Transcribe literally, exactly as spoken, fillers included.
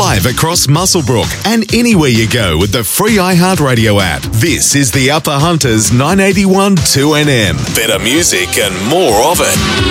live across Muswellbrook and anywhere you go with the free iHeartRadio app. This is the Upper Hunters nine eighty-one two N M. Better music and more of it.